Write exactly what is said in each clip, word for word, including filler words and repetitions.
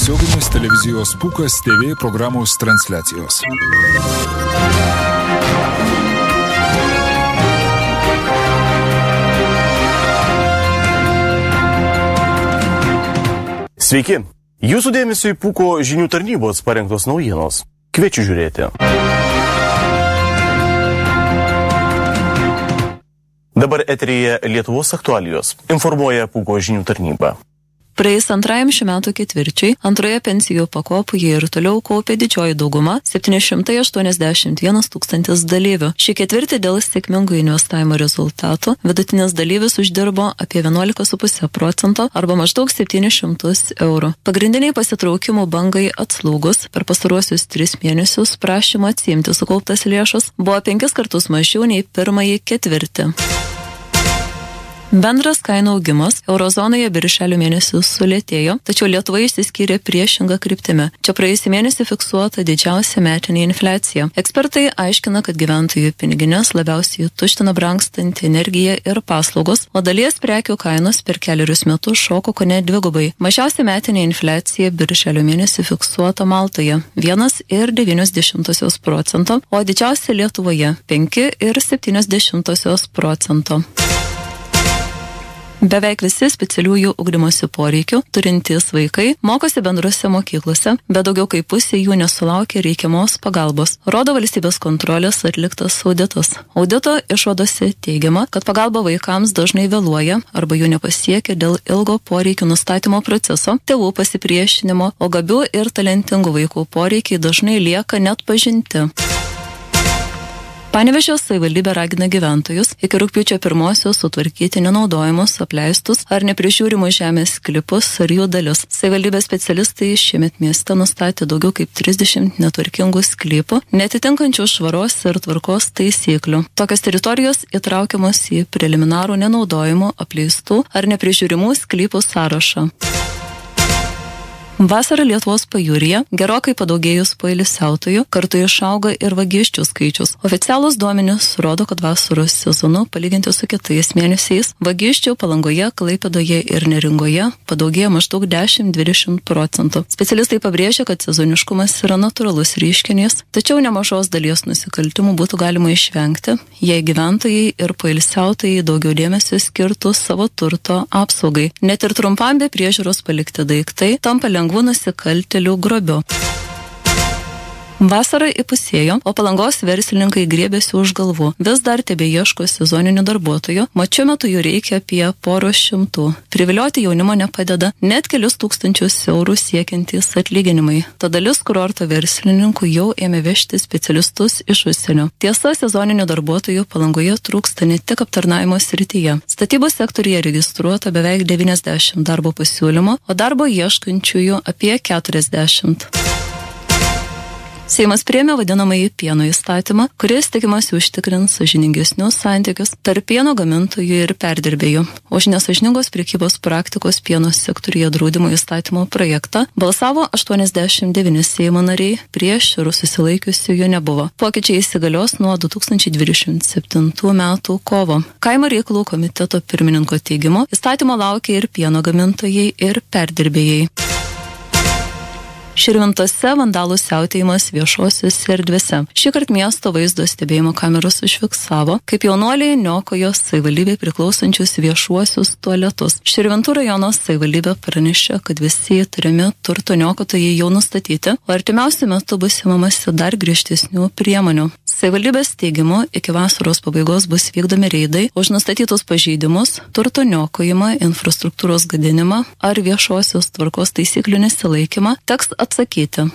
tiesioginės televizijos Pūkas T V programos transliacijos. Sveiki! Jūsų dėmesio į Pūko žinių tarnybos parengtos naujienos. Kviečiu žiūrėti. Dabar eteryje Lietuvos aktualijos. Informuoja Pūko žinių tarnyba. Praėjus antrajam šių metų ketvirčiui, antroje pensijų pakopoje ir toliau kaupė didžioji dauguma septyni šimtai aštuoniasdešimt vienas tūkstantis dalyvių. Šį ketvirtį dėl sėkmingų investavimo rezultatų vidutinis dalyvis uždirbo apie vienuolika su puse procento arba maždaug septynis šimtus eurų. Pagrindiniai pasitraukimų bangai atslūgus per pastaruosius tris mėnesius prašymą atsiimti sukauptas lėšas buvo penkis kartus mažiau nei pirmąjį ketvirtį. Bendras kainų augimas eurozonoje birželio mėnesį sulėtėjo, tačiau Lietuva išsiskyrė priešingą kryptimį. Čia praėjusį mėnesį fiksuota didžiausia metinė infliacija. Ekspertai aiškina, kad gyventojų piniginės labiausiai tuština brangstanti energija ir paslaugos, o dalies prekių kainos per keliarius metus šoko kone dvigubai. Mažiausia metinė infliacija birželio mėnesį fiksuota Maltoje - vienas ir devynios dešimtosios procento, o didžiausia Lietuvoje - penki ir septynios dešimtosios procento. Beveik visi specialiųjų ugdymosi poreikių turintys vaikai mokosi bendrose mokyklose, bet daugiau kaip pusė jų nesulaukia reikiamos pagalbos, rodo valstybės kontrolės atliktas auditas. Audito išvadose teigiama, kad pagalba vaikams dažnai vėluoja arba jų nepasiekia dėl ilgo poreikių nustatymo proceso, tėvų pasipriešinimo, o gabių ir talentingų vaikų poreikiai dažnai lieka net pažinti. Panevėžio savivaldybė ragina gyventojus iki rugpjūčio pirmosios sutvarkyti nenaudojimus, apleistus ar neprižiūrimus žemės sklypus ar jų dalis. Savivaldybės specialistai šiemet mieste nustatė daugiau kaip trisdešimt netvarkingų sklypų, netitinkančių švaros ir tvarkos taisyklių. Tokios teritorijos įtraukiamos į preliminarų nenaudojimų, apleistų ar neprižiūrimų sklypų sąrašą. Vasarą Lietuvos pajūryje gerokai padaugėjus poilsiautojų, kartu išauga ir vagysčių skaičius. Oficialūs duomenys rodo, kad vasaros sezonu, palyginti su kitais mėnesiais, vagysčių Palangoje, Klaipėdoje ir Neringoje padaugėjo maždaug dešimt iki dvidešimt procentų. Specialistai pabrėžia, kad sezoniškumas yra natūralus reiškinys, tačiau nemažos dalies nusikaltimų būtų galima išvengti, jei gyventojai ir poilsiautojai daugiau dėmesio skirtų savo turto apsaugai. Net ir trumpam be priežiūros palikti daiktai tampa lengvų nusikaltėlių grobiu. Vasara įpusėjo, o Palangos verslininkai griebėsi už galvų. Vis dar tebeieško sezoninių darbuotojų, mat šiuo metu jų reikia apie porą šimtų. Privilioti jaunimo nepadeda net kelius tūkstančius eurų siekiantys atlyginimai. Ta dalis kurorto verslininkų jau ėmė vežti specialistus iš užsienio. Tiesa, sezoninių darbuotojų Palangoje trūksta ne tik aptarnavimo srityje. Statybos sektoriuje registruota beveik devyniasdešimt darbo pasiūlymų, o darbo ieškančiųjų apie keturiasdešimt. Seimas priėmė vadinamąjį pieno įstatymą, kuris tikimasi užtikrins sąžiningesnius santykius tarp pieno gamintojų ir perdirbėjų. Už nesąžiningos prekybos praktikos pieno sektoriuje draudimo įstatymo projektą balsavo aštuoniasdešimt devyni Seimo nariai, prieš ir susilaikiusiųjų nebuvo. Pokyčiai įsigalios nuo du tūkstančiai dvidešimt septintų metų kovo. Kaimo reikalų komiteto pirmininko teigimu, įstatymo laukia ir pieno gamintojai, ir perdirbėjai. Širvintose vandalų siautėjimas viešosiuose erdvėse. Šįkart miesto vaizdo stebėjimo kameros užfiksavo, kaip jaunuoliai niokojo savivaldybei priklausančius viešuosius tualetus. Širvintų rajono savivaldybė pranešė, kad visi įtariami turto niokotojai jau nustatyti, o artimiausiu metu bus imamasi dar griežtesnių priemonių. Savivaldybės teigimu, iki vasaros pabaigos bus vykdomi reidai už nustatytus pažeidimus, turto niokojimą, infrastruktūros gadinimą ar viešosios tvarkos taisyklių nesilaikymą, teks atsakyti.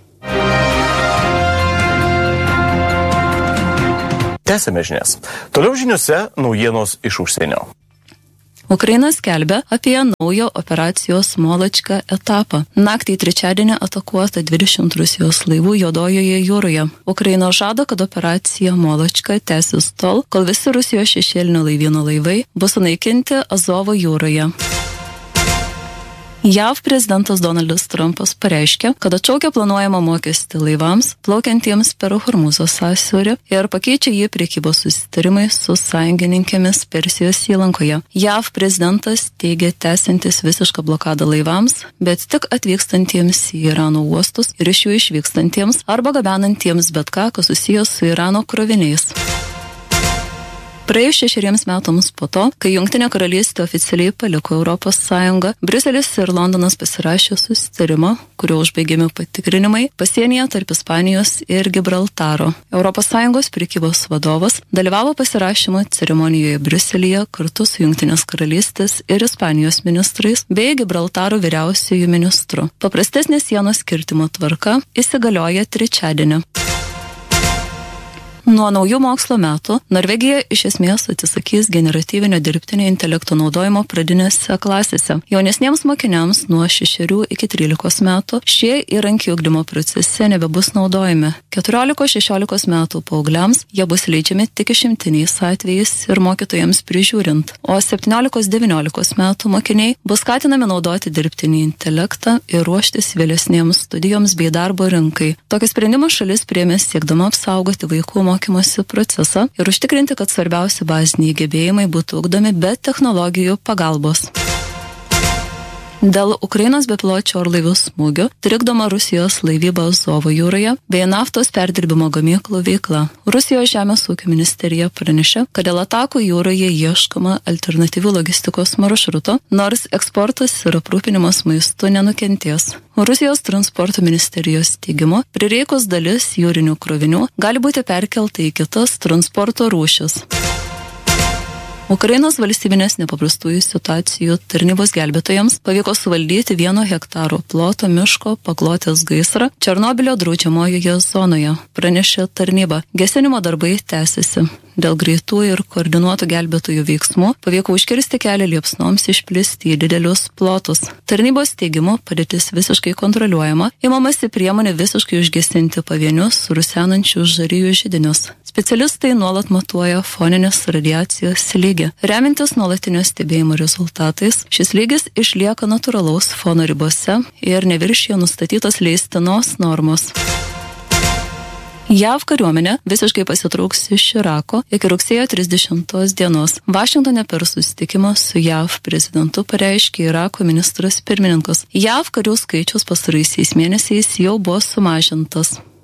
Tęsime žinias. Toliau žiniuose naujienos iš užsienio. Ukraina skelbia apie naujo operacijos Moločka etapą. Naktį trečiadienį atakuota dvidešimt Rusijos laivų Juodojoje jūroje. Ukraina žada, kad operacija Moločka tęsis tol, kol visi Rusijos šešėlinio laivyno laivai bus sunaikinti Azovo jūroje. J A V prezidentas Donaldas Trumpas pareiškė, kad atšaukia planuojamą mokestį laivams, plaukiantiems per Hormūzo sąsiaurį ir pakeičia jį prekybos susitarimai su sąjungininkėmis Persijos įlankoje. J A V prezidentas teigia tęsiantis visišką blokadą laivams, bet tik atvykstantiems į Irano uostus ir iš jų išvykstantiems arba gabenantiems bet ką, kas susijęs su Irano kroviniais. Praėjus šešeriems metams po to, kai Jungtinė karalystė oficialiai paliko Europos Sąjungą, Briuselis ir Londonas pasirašė susitarimą, kurio užbaigiami patikrinimai pasienyje tarp Ispanijos ir Gibraltaro. Europos Sąjungos prekybos vadovas dalyvavo pasirašymo ceremonijoje Briuselyje kartu su Jungtinės karalystės ir Ispanijos ministrais bei Gibraltaro vyriausiųjų ministru. Paprastesnė sienos kirtimo tvarka įsigalioja trečiadienį. Nuo naujų mokslo metų Norvegija iš esmės atsisakys generatyvinio dirbtinio intelekto naudojimo pradinėse klasėse. Jaunesniems mokiniams nuo šešerių iki trylikos metų šie įrankiai ugdymo procese nebebus naudojami. keturiolikos šešiolikos metų paaugliams jie bus leidžiami tik išimtiniais atvejais ir mokytojams prižiūrint, o septyniolikos devyniolikos metų mokiniai bus skatinami naudoti dirbtinį intelektą ir ruoštis vėlesnėms studijoms bei darbo rinkai. Tokį sprendimą šalis priėmė siekdama apsaugoti vaikų mokymosi procesą ir užtikrinti, kad svarbiausi baziniai gebėjimai būtų ugdomi be technologijų pagalbos. Dėl Ukrainos bepiločių orlaivių smūgių trikdoma Rusijos laivyba Azovo jūroje bei naftos perdirbimo gamyklų veikla. Rusijos žemės ūkio ministerija pranešė, kad dėl atakų jūroje ieškoma alternatyvių logistikos maršruto, nors eksportas ir aprūpinimas maistu nenukentės. Rusijos transporto ministerijos teigimu, prireikus dalis jūrinių krovinių gali būti perkelta į kitas transporto rūšis. Ukrainos valstybinės nepaprastųjų situacijų tarnybos gelbėtojams pavyko suvaldyti vieno hektaro ploto miško paklotės gaisrą Černobylio draudžiamojoje zonoje, pranešė tarnyba. Gesinimo darbai tęsiasi. Dėl greitų ir koordinuotų gelbėtojų veiksmų pavyko užkirsti kelią liepsnoms išplisti į didelius plotus. Tarnybos teigimu padėtis visiškai kontroliuojama, imamasi priemonė visiškai užgesinti pavienius rusenančius žarijų židinius. Specialistai nuolat matuoja foninės radiacijos lygį. Remintis nuolatinio stebėjimo rezultatais, šis lygis išlieka natūralaus fono ribose ir neviršija nustatytos leistinos normos. J A V kariuomenė visiškai pasitrauks iš Irako iki rugsėjo trisdešimtos dienos. Vašingtone per susitikimą su J A V prezidentu pareiškė Irako ministras pirmininkas. J A V karių skaičius pastaraisiais mėnesiais jau buvo sumažintas.